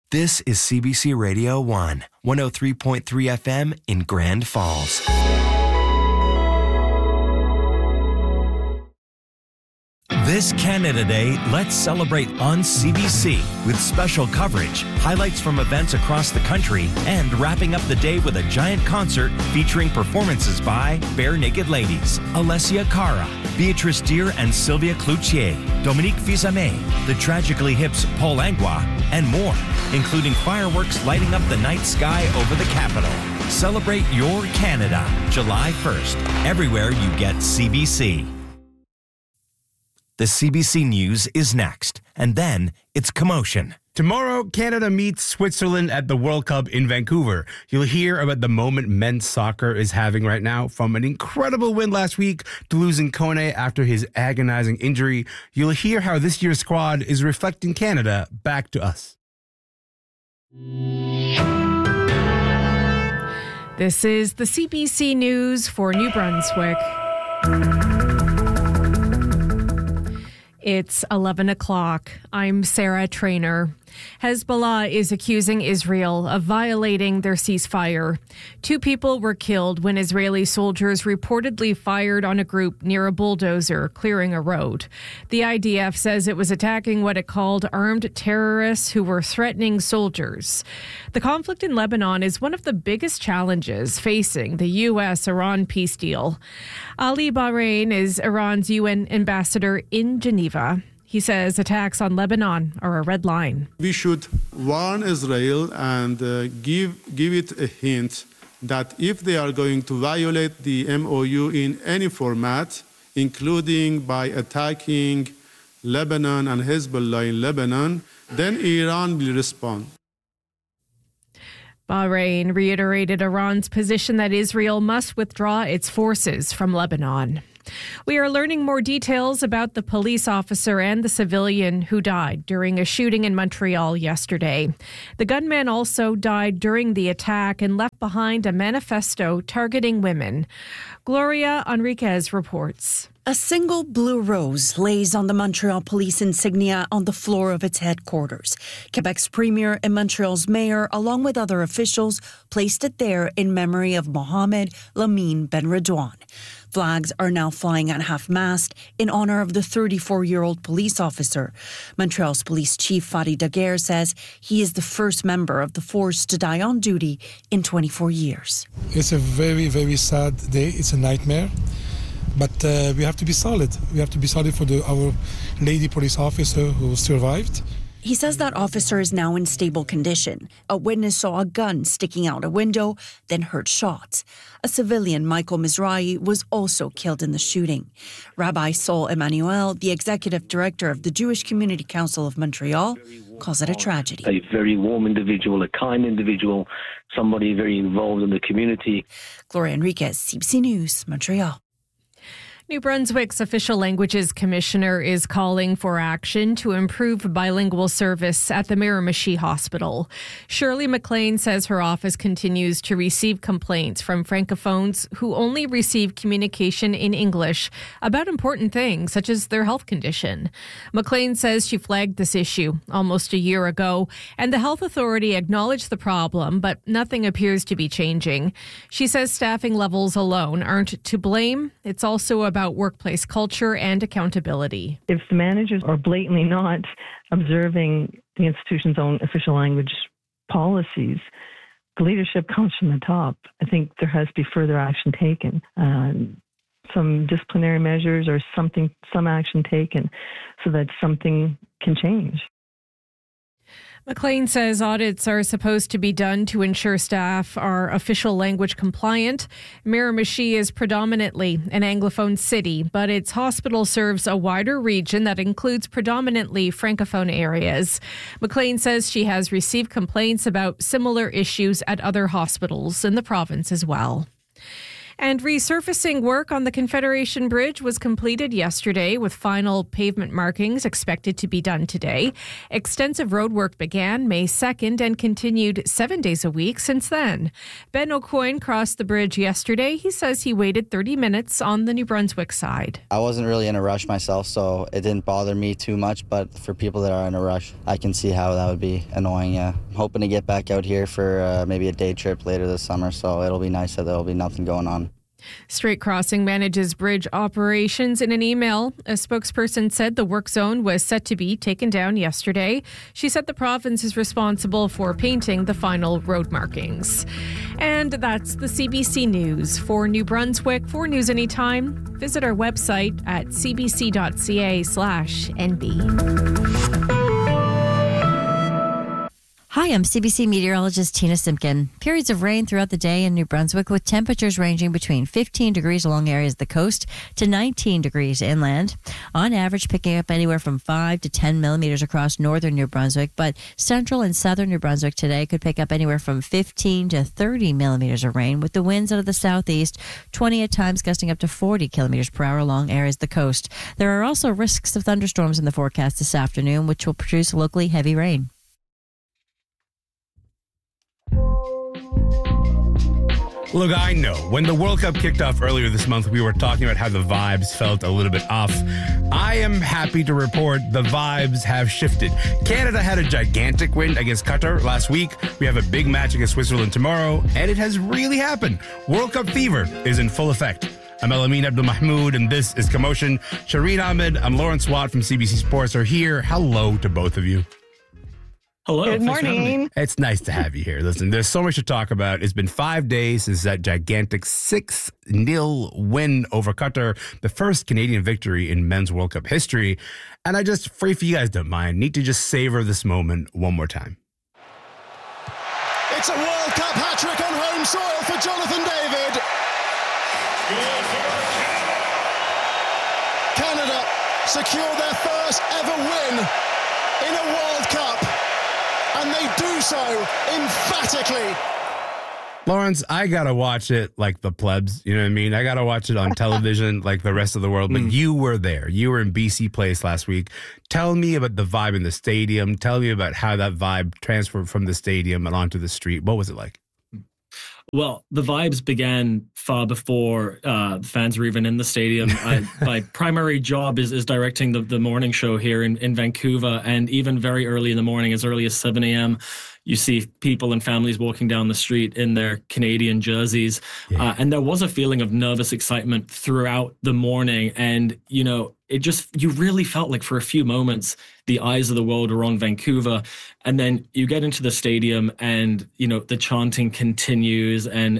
This is CBC Radio 1, 103.3 FM in Grand Falls. This Canada Day, let's celebrate on CBC with special coverage, highlights from events across the country, and wrapping up the day with a giant concert featuring performances by Bare Naked Ladies, Alessia Cara, Beatrice Deer and Sylvia Cloutier, Dominique Fils-Aimé, the Tragically Hip's Paul Langlois, and more, including fireworks lighting up the night sky over the capital. Celebrate your Canada, July 1st, everywhere you get CBC. The CBC News is next, and then it's commotion. Tomorrow, Canada meets Switzerland at the World Cup in Vancouver. You'll hear about the moment men's soccer is having right now, from an incredible win last week to losing Kone after his agonizing injury. You'll hear how this year's squad is reflecting Canada back to us. This is the CBC News for New Brunswick. It's 11 o'clock. I'm Sarah Traynor. Hezbollah is accusing Israel of violating their ceasefire. 2 people were killed when Israeli soldiers reportedly fired on a group near a bulldozer clearing a road. The IDF says it was attacking what it called armed terrorists who were threatening soldiers. The conflict in Lebanon is one of the biggest challenges facing the U.S.-Iran peace deal. Ali Bahrain is Iran's UN ambassador in Geneva. He says attacks on Lebanon are a red line. We should warn Israel and give it a hint that if they are going to violate the MOU in any format, including by attacking Lebanon and Hezbollah in Lebanon, then Iran will respond. Bahrain reiterated Iran's position that Israel must withdraw its forces from Lebanon. We are learning more details about the police officer and the civilian who died during a shooting in Montreal yesterday. The gunman also died during the attack and left behind a manifesto targeting women. Gloria Enriquez reports. A single blue rose lays on the Montreal police insignia on the floor of its headquarters. Quebec's premier and Montreal's mayor, along with other officials, placed it there in memory of Mohamed Lamine Ben Redouane. Flags are now flying at half-mast in honor of the 34-year-old police officer. Montreal's police chief Fadi Daguerre says he is the first member of the force to die on duty in 24 years. It's a very, very sad day. It's a nightmare. But we have to be solid. We have to be solid for our lady police officer who survived. He says that officer is now in stable condition. A witness saw a gun sticking out a window, then heard shots. A civilian, Michael Mizrahi, was also killed in the shooting. Rabbi Sol Emmanuel, the executive director of the Jewish Community Council of Montreal, calls it a tragedy. A very warm individual, a kind individual, somebody very involved in the community. Gloria Enriquez, CBC News, Montreal. New Brunswick's Official Languages Commissioner is calling for action to improve bilingual service at the Miramichi Hospital. Shirley McLean says her office continues to receive complaints from Francophones who only receive communication in English about important things such as their health condition. McLean says she flagged this issue almost a year ago, and the health authority acknowledged the problem, but nothing appears to be changing. She says staffing levels alone aren't to blame. It's also about workplace culture and accountability. If the managers are blatantly not observing the institution's own official language policies, the leadership comes from the top. I think there has to be further action taken. Some disciplinary measures or some action taken so that something can change. McLean says audits are supposed to be done to ensure staff are official language compliant. Miramichi is predominantly an Anglophone city, but its hospital serves a wider region that includes predominantly Francophone areas. McLean says she has received complaints about similar issues at other hospitals in the province as well. And resurfacing work on the Confederation Bridge was completed yesterday, with final pavement markings expected to be done today. Extensive road work began May 2nd and continued 7 days a week since then. Ben O'Coin crossed the bridge yesterday. He says he waited 30 minutes on the New Brunswick side. I wasn't really in a rush myself, so it didn't bother me too much, but for people that are in a rush, I can see how that would be annoying, yeah. I'm hoping to get back out here for maybe a day trip later this summer, so it'll be nice that there'll be nothing going on. Straight Crossing manages bridge operations. In an email, a spokesperson said the work zone was set to be taken down yesterday. She said the province is responsible for painting the final road markings. And that's the CBC News. For New Brunswick, for News Anytime, visit our website at cbc.ca/NB. Hi, I'm CBC meteorologist Tina Simpkin. Periods of rain throughout the day in New Brunswick, with temperatures ranging between 15 degrees along areas of the coast to 19 degrees inland. On average, picking up anywhere from 5 to 10 millimeters across northern New Brunswick, but central and southern New Brunswick today could pick up anywhere from 15 to 30 millimeters of rain, with the winds out of the southeast, 20 at times gusting up to 40 kilometers per hour along areas of the coast. There are also risks of thunderstorms in the forecast this afternoon, which will produce locally heavy rain. Look, I know when the World Cup kicked off earlier this month, we were talking about how the vibes felt a little bit off. I am happy to report the vibes have shifted. Canada had a gigantic win against Qatar last week. We have a big match against Switzerland tomorrow, and it has really happened. World Cup fever is in full effect. I'm Elamin Abdul-Mahmoud, and this is Commotion. Shireen Ahmed and Lawrence Watt from CBC Sports are here. Hello to both of you. Hello. Good morning. It's nice to have you here. Listen, there's so much to talk about. It's been 5 days since that gigantic 6-0 win over Qatar, the first Canadian victory in men's World Cup history. And I just, if you guys don't mind, need to just savor this moment one more time. It's a World Cup hat-trick on home soil for Jonathan David. Canada secure their first ever win in a World Cup. And they do so emphatically. Lawrence, I gotta watch it like the plebs, you know what I mean? I gotta watch it on television like the rest of the world, but you were there. You were in BC Place last week. Tell me about the vibe in the stadium. Tell me about how that vibe transferred from the stadium and onto the street. What was it like? Well, the vibes began far before the fans were even in the stadium. My primary job is directing the morning show here in Vancouver, and even very early in the morning, as early as 7 a.m., you see people and families walking down the street in their Canadian jerseys. Yeah. And there was a feeling of nervous excitement throughout the morning. And, you know, you really felt like for a few moments, the eyes of the world were on Vancouver. And then you get into the stadium and, you know, the chanting continues. And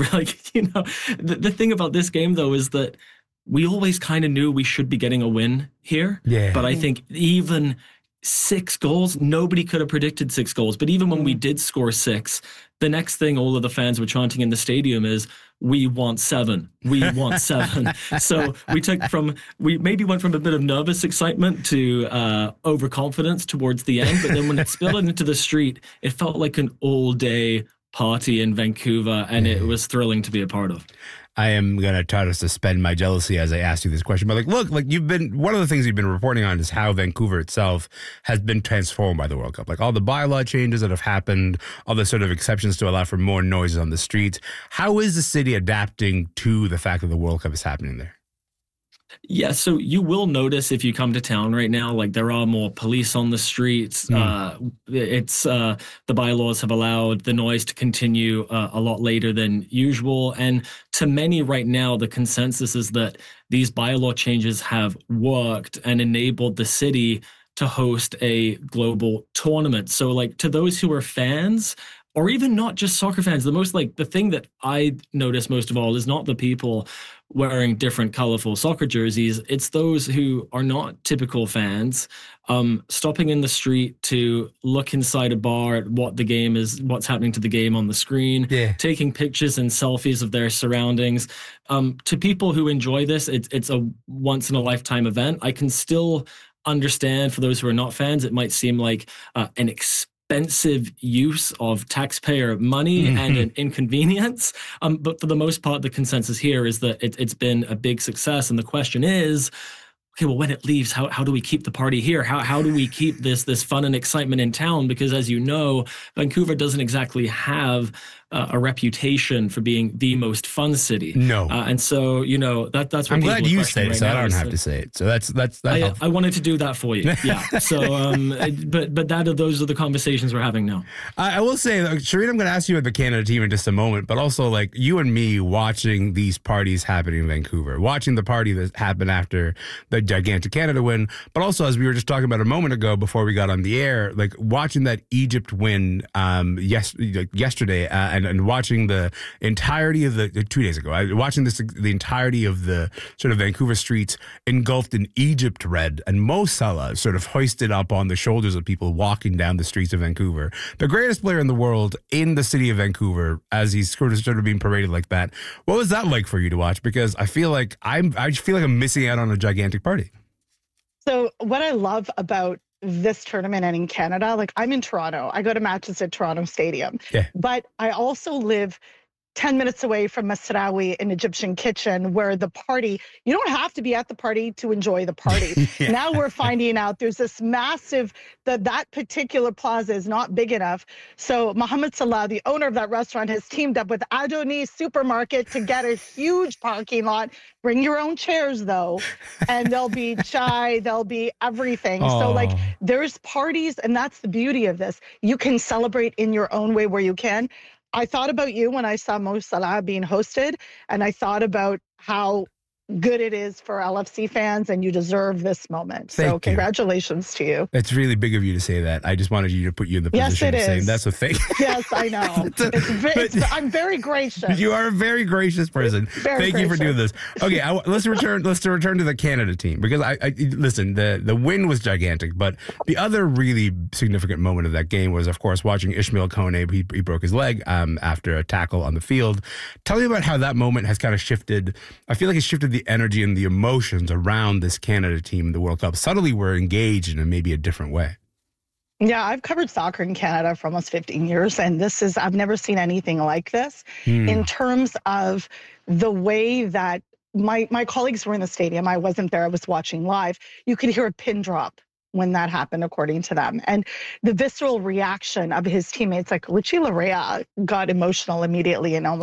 the thing about this game, though, is that we always kind of knew we should be getting a win here. Yeah. But I think even 6 goals, nobody could have predicted 6 goals. But even when we did score 6, the next thing all of the fans were chanting in the stadium is, "We want 7. We want 7." So we maybe went from a bit of nervous excitement to overconfidence towards the end. But then when it spilled into the street, it felt like an all-day party in Vancouver, and it was thrilling to be a part of. I am going to try to suspend my jealousy as I ask you this question. But look, one of the things you've been reporting on is how Vancouver itself has been transformed by the World Cup. Like all the bylaw changes that have happened, all the sort of exceptions to allow for more noises on the streets. How is the city adapting to the fact that the World Cup is happening there? Yeah, so you will notice if you come to town right now, like there are more police on the streets. The bylaws have allowed the noise to continue a lot later than usual. And to many right now, the consensus is that these bylaw changes have worked and enabled the city to host a global tournament. So like to those who are fans, or even not just soccer fans, the thing that I notice most of all is not the people wearing different colorful soccer jerseys. It's those who are not typical fans, stopping in the street to look inside a bar at what the game is, what's happening to the game on the screen, taking pictures and selfies of their surroundings. To people who enjoy this, it's a once in a lifetime event. I can still understand for those who are not fans, it might seem like an expensive use of taxpayer money and an inconvenience. But for the most part, the consensus here is that it's been a big success. And the question is, okay, well, when it leaves, how do we keep the party here? How do we keep this fun and excitement in town? Because as you know, Vancouver doesn't exactly have a reputation for being the most fun city. No. And so, that's what I'm glad you say say it, so I don't have to say it. So that's I wanted to do that for you. Yeah. So, but those are the conversations we're having now. I will say, Shireen, I'm going to ask you about the Canada team in just a moment, but also like you and me watching these parties happening in Vancouver, watching the party that happened after the gigantic Canada win, but also as we were just talking about a moment ago before we got on the air, like watching that Egypt win yesterday and watching the entirety of the 2 days ago, watching the entirety of the sort of Vancouver streets engulfed in Egypt red, and Mo Salah sort of hoisted up on the shoulders of people walking down the streets of Vancouver, the greatest player in the world in the city of Vancouver, as he's sort of being paraded like that. What was that like for you to watch? Because I feel like I'm missing out on a gigantic party. So what I love about this tournament and in Canada, like I'm in Toronto, I go to matches at Toronto Stadium, but I also live 10 minutes away from Masraoui, an Egyptian kitchen, where the party, you don't have to be at the party to enjoy the party. Now we're finding out there's this massive, that particular plaza is not big enough. So Mohamed Salah, the owner of that restaurant, has teamed up with Adoni Supermarket to get a huge parking lot. Bring your own chairs, though, and there'll be chai, there'll be everything. So, like, there's parties, and that's the beauty of this. You can celebrate in your own way where you can. I thought about you when I saw Mo Salah being hosted, and I thought about how good it is for LFC fans, and you deserve this moment. So congratulations to you. It's really big of you to say that. I just wanted you to put you in the position of saying that's a thing. Yes, I know. I'm very gracious. You are a very gracious person. Thank you for doing this. Okay, let's return to the Canada team, because I listen, the win was gigantic, but the other really significant moment of that game was, of course, watching Ishmael Kone. He broke his leg after a tackle on the field. Tell me about how that moment has kind of shifted. I feel like it shifted the energy and the emotions around this Canada team in the World Cup. Suddenly we're engaged in maybe a different way. Yeah, I've covered soccer in Canada for almost 15 years, and I've never seen anything like this in terms of the way that my colleagues were in the stadium. I wasn't there. I was watching live. You could hear a pin drop when that happened, according to them. And the visceral reaction of his teammates, like Richie Larea got emotional immediately and almost